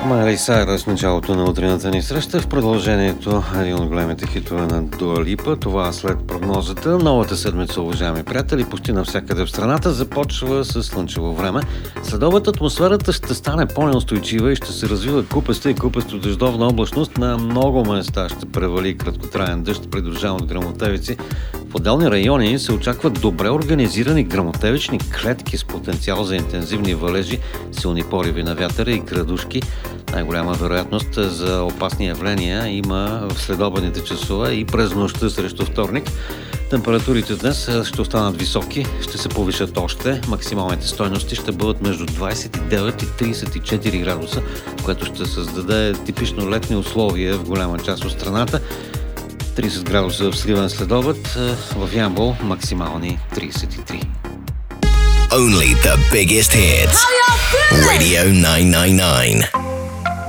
Майли Сайръс, началото на утрената ни среща в продължението един от големите хитове на Дуа Липа. Това след прогнозата. Новата седмица, уважаеми приятели, почти навсякъде в страната започва с слънчево време. Следобед атмосферата ще стане по-неустойчива и ще се развива купеста и купесто дъждовна облачност. На много места ще превали краткотраен дъжд, придружаван от гръмотевици. В отделни райони се очакват добре организирани гръмотевични клетки с потенциал за интензивни валежи, силни пориви на вятъра и градушки. Най-голяма вероятност за опасни явления има в следобедните часове и през нощта срещу вторник. Температурите днес ще останат високи, ще се повишат още. Максималните стойности ще бъдат между 29 и 34 градуса, което ще създаде типично летни условия в голяма част от страната. 30 градуса в Сливен следобед, в Ямбол максимални 33. Only the biggest hits. Radio 999.